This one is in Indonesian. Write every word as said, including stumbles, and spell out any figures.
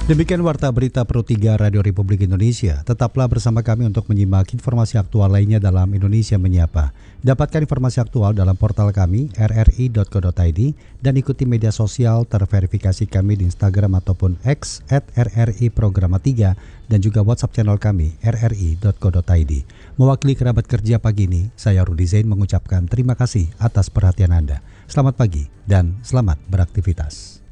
Demikian Warta Berita Pro tiga Radio Republik Indonesia. Tetaplah bersama kami untuk menyimak informasi aktual lainnya dalam Indonesia Menyapa. Dapatkan informasi aktual dalam portal kami r r i dot co dot i d dan ikuti media sosial terverifikasi kami di Instagram ataupun X at r r i programa tiga dan juga WhatsApp channel kami r r i dot co dot i d. Mewakili kerabat kerja pagi ini, saya Rudi Zain mengucapkan terima kasih atas perhatian Anda. Selamat pagi dan selamat beraktivitas.